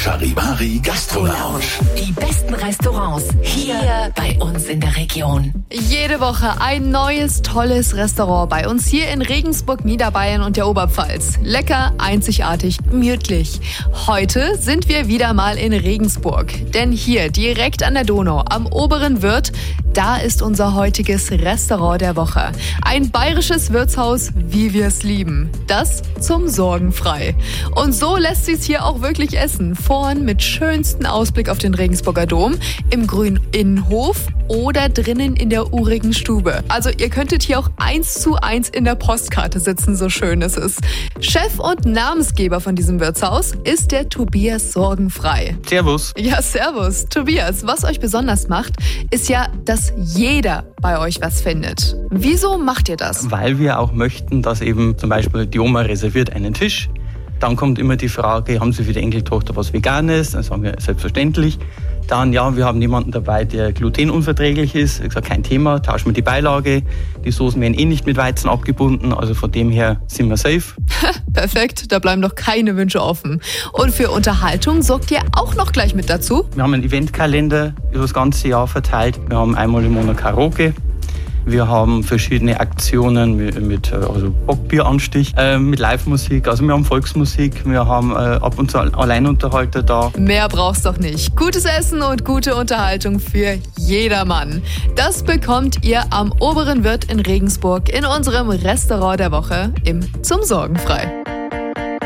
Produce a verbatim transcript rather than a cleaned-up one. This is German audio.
Charivari Gastro Lounge. Die besten Restaurants hier bei uns in der Region. Jede Woche ein neues, tolles Restaurant bei uns hier in Regensburg, Niederbayern und der Oberpfalz. Lecker, einzigartig, gemütlich. Heute sind wir wieder mal in Regensburg. Denn hier, direkt an der Donau, am Oberen Wirth, da ist unser heutiges Restaurant der Woche. Ein bayerisches Wirtshaus, wie wir es lieben. Das zum Sorgenfrei. Und so lässt sich's hier auch wirklich essen. Vorn mit schönstem Ausblick auf den Regensburger Dom, im grünen Innenhof oder drinnen in der urigen Stube. Also ihr könntet hier auch eins zu eins in der Postkarte sitzen, so schön es ist. Chef und Namensgeber von diesem Wirtshaus ist der Tobias Sorgenfrei. Servus. Ja, servus. Tobias, was euch besonders macht, ist ja, dass jeder bei euch was findet. Wieso macht ihr das? Weil wir auch möchten, dass eben zum Beispiel die Oma reserviert einen Tisch. Dann kommt immer die Frage, haben Sie für die Enkeltochter was Veganes? Dann sagen wir, selbstverständlich. Dann, ja, wir haben jemanden dabei, der glutenunverträglich ist. Ich sage, kein Thema, tauschen wir die Beilage. Die Soßen werden eh nicht mit Weizen abgebunden, also von dem her sind wir safe. Perfekt, da bleiben doch keine Wünsche offen. Und für Unterhaltung sorgt ihr auch noch gleich mit dazu? Wir haben einen Eventkalender über das ganze Jahr verteilt. Wir haben einmal im Monat Karaoke. Wir haben verschiedene Aktionen mit, mit also Bockbieranstich, äh, mit Live-Musik, also wir haben Volksmusik, wir haben äh, ab und zu Alleinunterhalter da. Mehr brauchst doch nicht. Gutes Essen und gute Unterhaltung für jedermann. Das bekommt ihr am Oberen Wirth in Regensburg in unserem Restaurant der Woche im Zum Sorgenfrei.